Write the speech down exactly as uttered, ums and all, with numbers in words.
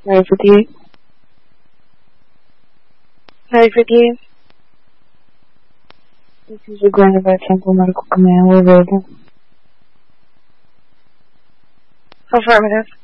nove fifty-eight. nine fifty-eight. This is your Grand Event Temple Medical Command. We're available. Affirmative.